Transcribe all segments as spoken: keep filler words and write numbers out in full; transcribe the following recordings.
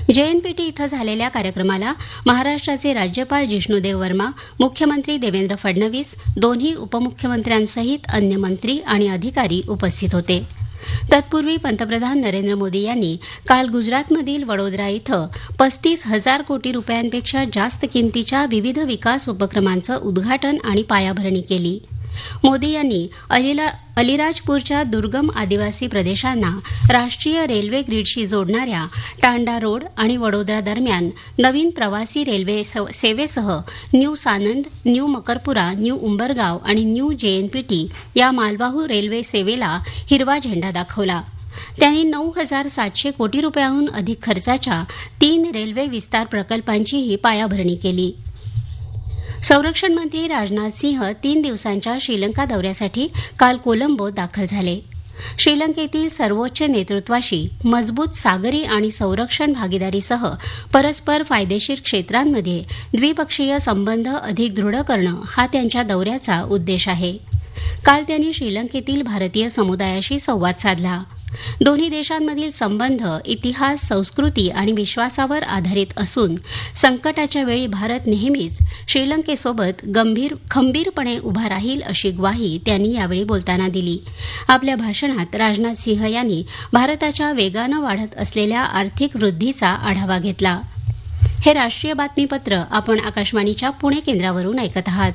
JNPT इथं झालेल्या कार्यक्रमाला महाराष्ट्राचे राज्यपाल जिष्णुदेव वर्मा, मुख्यमंत्री देवेंद्र फडणवीस, दोन्ही उपमुख्यमंत्र्यांसहित अन्य मंत्री आणि अधिकारी उपस्थित होते. तत्पूर्वी पंतप्रधान नरेंद्र मोदी यांनी काल गुजरातमधील वडोदरा इथं पस्तीस हजार कोटी रुपयांपेक्षा जास्त किमतीच्या विविध विकास उपक्रमांचं उद्घाटन आणि पायाभरणी केली. मोदी यांनी अलिराजपूरच्या दुर्गम आदिवासी प्रदेशांना राष्ट्रीय रेल्वे ग्रीडशी जोडणाऱ्या टांडा रोड आणि वडोदरा दरम्यान नवीन प्रवासी रेल्वे सेवेसह न्यू सानंद, न्यू मकरपुरा, न्यू उंबरगाव आणि न्यू जेएनपीटी या मालवाहू रेल्वे सेवेला हिरवा झेंडा दाखवला. त्यांनी नऊ हजार सातशे कोटी रुपयांहून अधिक खर्चाच्या तीन रेल्वे विस्तार प्रकल्पांचीही पायाभरणी केली. संरक्षण मंत्री राजनाथ सिंह तीन दिवसांच्या श्रीलंका दौऱ्यासाठी काल कोलंबोत दाखल झाले. श्रीलंकेतील सर्वोच्च नेतृत्वाशी मजबूत सागरी आणि संरक्षण भागीदारीसह परस्पर फायदेशीर क्षेत्रांमध्ये द्विपक्षीय संबंध अधिक दृढ करणं हा त्यांच्या दौऱ्याचा उद्देश आहे. काल त्यांनी श्रीलंकेतील भारतीय समुदायाशी संवाद साधला. दोन्ही देशांमधील संबंध इतिहास, संस्कृती आणि विश्वासावर आधारित असून संकटाच्या वेळी भारत नेहमीच श्रीलंकेसोबत गंभीर खंबीरपणे उभा राहील अशी ग्वाही त्यांनी यावेळी बोलताना दिली. आपल्या भाषणात राजनाथ सिंह यांनी भारताच्या वेगानं वाढत असलेल्या आर्थिक वृद्धीचा आढावा घेतला. हे राष्ट्रीय बातमीपत्र आपण आकाशवाणीच्या पुणे केंद्रावरून ऐकत आहात.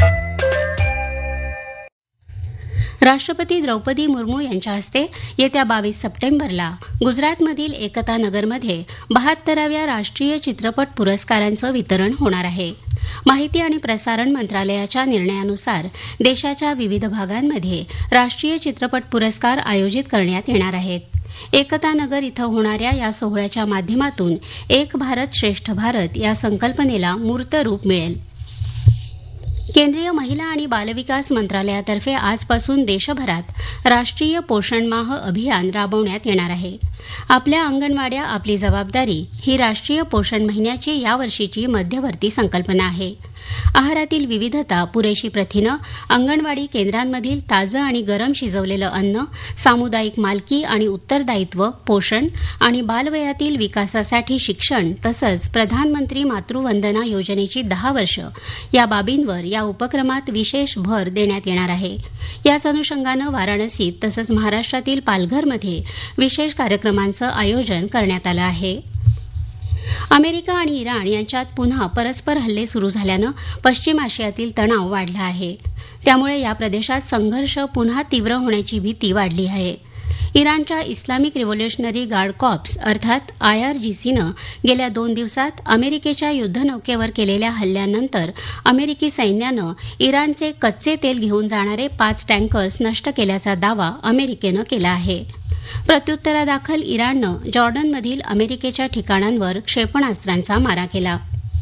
राष्ट्रपती द्रौपदी मुर्मू यांच्या हस्ते येत्या बावीस सप्टेंबरला गुजरातमधील एकता नगरमध्ये बहात्तराव्या राष्ट्रीय चित्रपट पुरस्कारांचं वितरण होणार आहे. माहिती आणि प्रसारण मंत्रालयाच्या निर्णयानुसार देशाच्या विविध भागांमध्ये राष्ट्रीय चित्रपट पुरस्कार आयोजित करण्यात येणार आहेत. एकता नगर इथं होणाऱ्या या सोहळ्याच्या माध्यमातून एक भारत श्रेष्ठ भारत या संकल्पनेला मूर्त रूप मिळेल. केंद्रीय महिला आणि बालविकास मंत्रालयातर्फे आजपासून देशभरात राष्ट्रीय पोषण माह अभियान राबवण्यात येणार आहे. आपल्या अंगणवाड्या आपली जबाबदारी ही राष्ट्रीय पोषण महिन्याची यावर्षीची मध्यवर्ती संकल्पना आहे. आहारातील विविधता, पुरेशी प्रथिनं, अंगणवाडी केंद्रांमधील ताजं आणि गरम शिजवलेलं अन्न, सामुदायिक मालकी आणि उत्तरदायित्व, पोषण आणि बालवयातील विकासासाठी शिक्षण तसंच प्रधानमंत्री मातृवंदना योजनेची दहा वर्ष या बाबींवर या उपक्रमात विशेष भर देण्यात येणार आहे. याच अनुषंगानं वाराणसीत तसंच महाराष्ट्रातील पालघरमध्ये विशेष कार्यक्रमांचं आयोजन करण्यात आलं आहे. अमेरिका आणि इराण यांच्यात पुन्हा परस्पर हल्ले सुरू झाल्यानं पश्चिम आशियातील तणाव वाढला आहे. त्यामुळे या प्रदेशात संघर्ष पुन्हा तीव्र होण्याची भीती वाढली आहे. इराणच्या इस्लामिक रिव्होल्युशनरी गार्ड कॉर्प्स अर्थात आयआरजीसीनं गेल्या दोन दिवसात अमेरिकेच्या युद्धनौकेवर केलेल्या हल्ल्यानंतर अमेरिकी सैन्यानं इराणचे कच्चे तेल घेऊन जाणारे पाच टँकर्स नष्ट केल्याचा दावा अमेरिकेनं केला आहे. प्रत्युत्तरादाखल इराणनं जॉर्डनमधील अमेरिकेच्या ठिकाणांवर क्षेपणास्त्रांचा मारा केला.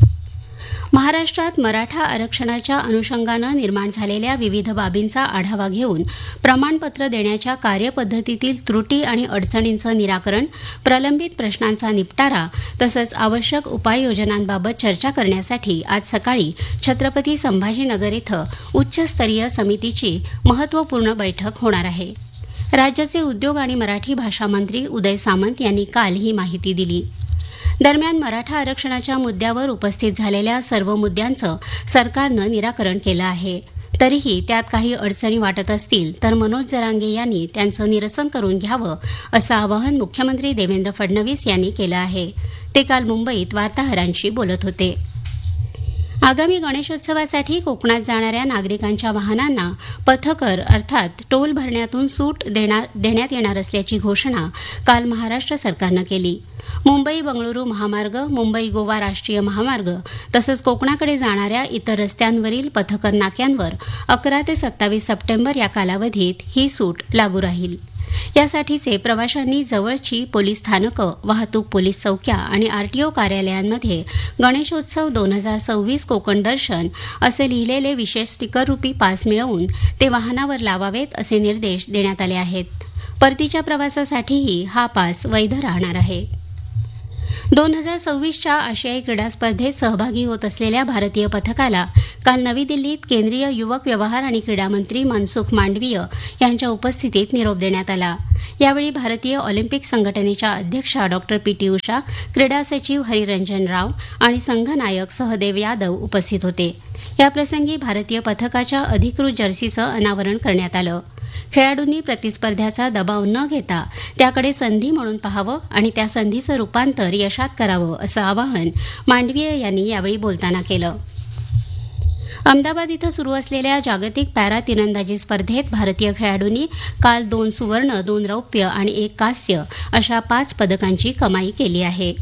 महाराष्ट्रात मराठा आरक्षणाच्या अनुषंगानं निर्माण झालेल्या विविध बाबींचा आढावा घेऊन प्रमाणपत्र देण्याच्या कार्यपद्धतीतील त्रुटी आणि अडचणींचं निराकरण, प्रलंबित प्रश्नांचा निपटारा तसंच आवश्यक उपाययोजनांबाबत चर्चा करण्यासाठी आज सकाळी छत्रपती संभाजीनगर इथं उच्चस्तरीय समितीची महत्त्वपूर्ण बैठक होणार आहे. राज्याचे उद्योग आणि मराठी भाषा मंत्री उदय सामंत यांनी काल ही माहिती दिली. दरम्यान मराठा आरक्षणाच्या मुद्द्यावर उपस्थित झालेल्या सर्व मुद्द्यांचं सरकारनं निराकरण केलं आहे. तरीही त्यात काही अडचणी वाटत असतील तर मनोज जरांगे यांनी त्यांचं निरसन करून घ्यावं असं आवाहन मुख्यमंत्री देवेंद्र फडणवीस यांनी केलं आहे. ते काल मुंबईत वार्ताहरांशी बोलत होते. आगामी गणेशोत्सवासाठी कोकणात जाणाऱ्या नागरिकांच्या वाहनांना पथकर अर्थात टोल भरण्यातून सूट देण्यात येणार असल्याची घोषणा काल महाराष्ट्र सरकारनं केली. मुंबई बंगळुरू महामार्ग, मुंबई गोवा राष्ट्रीय महामार्ग तसंच कोकणाकडे जाणाऱ्या इतर रस्त्यांवरील पथकर नाक्यांवर अकरा ते सत्तावीस सप्टेंबर या कालावधीत ही सूट लागू राहील. यासाठीचे प्रवाशांनी जवळची पोलीस स्थानकं, वाहतूक पोलीस चौक्या आणि आरटीओ कार्यालयांमध्ये गणेशोत्सव दोन हजार सव्वीस कोकण दर्शन असे लिहिलेले विशेष स्टिकररूपी पास मिळवून ते वाहनावर लावावेत असे निर्देश देण्यात आले आहेत. परतीच्या प्रवासासाठीही हा पास वैध राहणार आहे. दोन हजार सव्वीसच्या आशियाई क्रीडा स्पर्धेत सहभागी होत असलेल्या भारतीय पथकाला काल नवी दिल्लीत केंद्रीय युवक व्यवहार आणि क्रीडा मंत्री मनसुख मांडवीय यांच्या उपस्थितीत निरोप देण्यात आला. यावेळी भारतीय ऑलिम्पिक संघटनेच्या अध्यक्षा डॉक्टर पी टी उषा, क्रीडा सचिव हरिरंजन राव आणि संघनायक सहदेव यादव उपस्थित होते. याप्रसंगी भारतीय पथकाच्या अधिकृत जर्सीचं अनावरण करण्यात आलं. खेळाडूंनी प्रतिस्पर्ध्याचा दबाव न घेता त्याकडे संधी म्हणून पाहावं आणि त्या संधीचं रूपांतर यशात करावं असं आवाहन मांडवीय यांनी यावेळी बोलताना केलं. अहमदाबाद इथं सुरू असलेल्या जागतिक पॅरा तिरंदाजी स्पर्धेत भारतीय खेळाडूंनी काल दोन सुवर्ण, दोन रौप्य आणि एक कांस्य अशा पाच पदकांची कमाई केली आहे.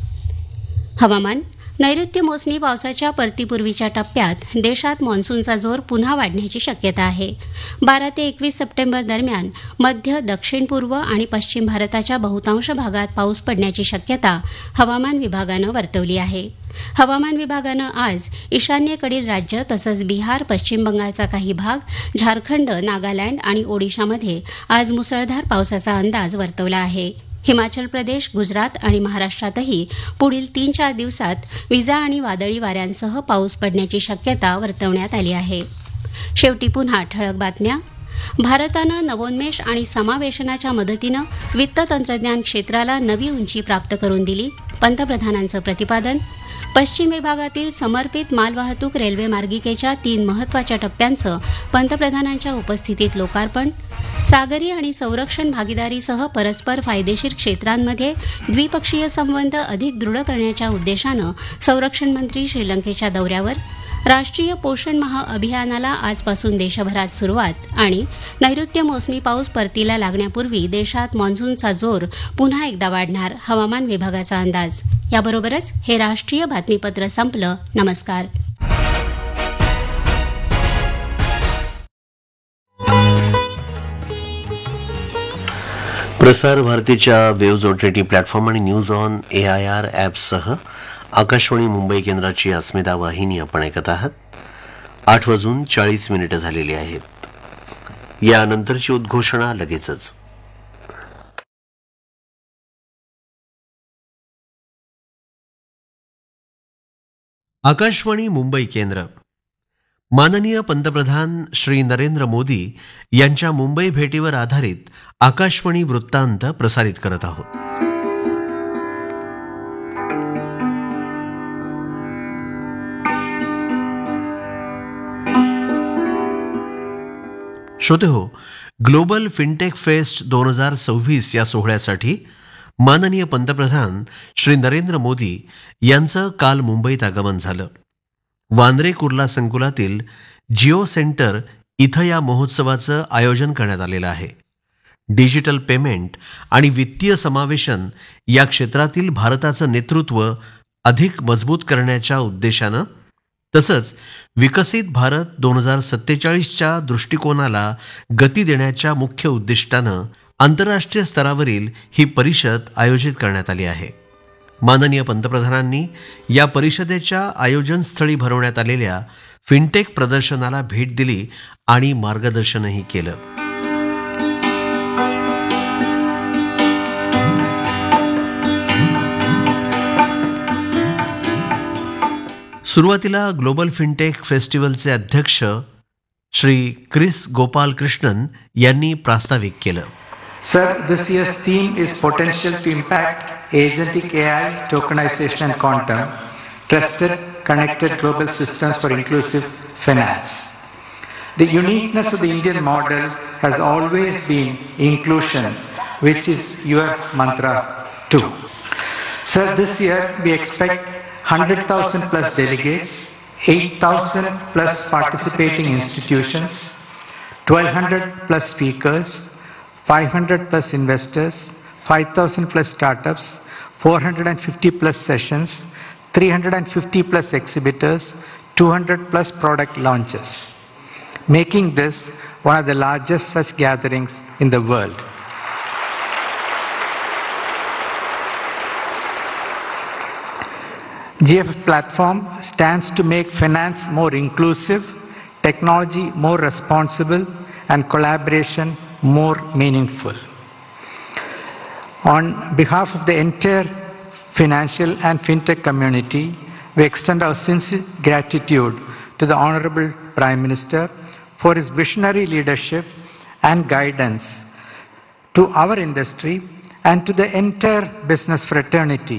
हवामान. नैऋत्य मोसमी पावसाच्या परतीपूर्वीच्या टप्प्यात देशात मान्सूनचा जोर पुन्हा वाढण्याची शक्यता आहे. बारा ते एकवीस सप्टेंबर दरम्यान मध्य, दक्षिण पूर्व आणि पश्चिम भारताच्या बहुतांश भागात पाऊस पडण्याची शक्यता हवामान विभागानं वर्तवली आहे. हवामान विभागानं आज ईशान्येकडील राज्य तसंच बिहार, पश्चिम बंगालचा काही भाग, झारखंड, नागालँड आणि ओडिशामध्ये आज मुसळधार पावसाचा अंदाज वर्तवला आहे. हिमाचल प्रदेश, गुजरात आणि महाराष्ट्रातही पुढील तीन चार दिवसात विजा आणि वादळी वाऱ्यांसह पाऊस पडण्याची शक्यता वर्तवण्यात आली आहे. शेवटी पुन्हा ठळक बातम्या. भारतानं नवोन्मेष आणि समावेशनाच्या मदतीनं वित्त तंत्रज्ञान क्षेत्राला नवी उंची प्राप्त करून दिली. पंतप्रधानांचं प्रतिपादन. पश्चिम विभागातील समर्पित मालवाहतूक रेल्वे मार्गिकेच्या तीन महत्वाच्या टप्प्यांचं पंतप्रधानांच्या उपस्थितीत लोकार्पण. सागरी आणि संरक्षण भागीदारीसह परस्पर फायदेशीर क्षेत्रांमध्ये द्विपक्षीय संबंध अधिक दृढ करण्याच्या उद्देशानं संरक्षण मंत्री श्रीलंकेच्या दौऱ्यावर. राष्ट्रीय पोषण माह अभियानाला आजपासून देशभरात सुरुवात आणि नैऋत्य मोसमी पाऊस परतीला लागण्यापूर्वी देशात मान्सूनचा जोर पुन्हा एकदा वाढणार, हवामान विभागाचा अंदाज. याबरोबरच हे राष्ट्रीय बातमीपत्र संपलं. नमस्कार. प्रसार भारतीच्या वेव्ज ओटीटी प्लॅटफॉर्म आणि news on A I R ॲपसह Akashvani Mumbai केंद्राची अस्मिता वाहिनी आपण ऐकत आहात. आठ वाजून चाळीस मिनिटं झालेली आहेत. यानंतरची उद्घोषणा लगेचच. आकाशवाणी मुंबई केंद्र. माननीय पंतप्रधान श्री नरेंद्र मोदी यांच्या मुंबई भेटीवर आधारित आकाशवाणी वृत्तांत प्रसारित करत आहोत. श्रोतेहो, ग्लोबल फिनटेक फेस्ट दोन हजार सव्वीस या सोहळ्यासाठी माननीय पंतप्रधान श्री नरेंद्र मोदी यांचं काल मुंबईत आगमन झालं. वांद्रे कुर्ला संकुलातील जिओ सेंटर इथं या महोत्सवाचं आयोजन करण्यात आलेलं आहे. डिजिटल पेमेंट आणि वित्तीय समावेशन या क्षेत्रातील भारताचं नेतृत्व अधिक मजबूत करण्याच्या उद्देशानं तसंच विकसित भारत दोन हजार सत्तेचाळीसच्या दृष्टिकोनाला गती देण्याच्या मुख्य उद्दिष्टानं आंतरराष्ट्रीय स्तरावरील ही परिषद आयोजित करण्यात आली आहे. माननीय पंतप्रधानांनी या परिषदेच्या आयोजनस्थळी भरवण्यात आलेल्या फिनटेक प्रदर्शनाला भेट दिली आणि मार्गदर्शनही केलं. सुरुवातीला ग्लोबल फिनटेक फेस्टिवलचे अध्यक्ष श्री क्रिस गोपाल कृष्णन यांनी प्रास्ताविक केलं. Sir, this year's theme is potential to impact agentic A I, tokenization and quantum, trusted, connected global systems for inclusive finance. The uniqueness of the Indian model has always been inclusion, which is your mantra too. Sir, this year we expect one hundred thousand plus delegates, eight thousand plus participating institutions, twelve hundred plus speakers, five hundred plus investors, five thousand plus startups, four hundred fifty plus sessions, three hundred fifty plus exhibitors, two hundred plus product launches, making this one of the largest such gatherings in the world. G F platform stands to make finance more inclusive, technology more responsible, and collaboration more meaningful. On behalf of the entire financial and fintech community, we extend our sincere gratitude to the Honorable Prime Minister for his visionary leadership and guidance to our industry and to the entire business fraternity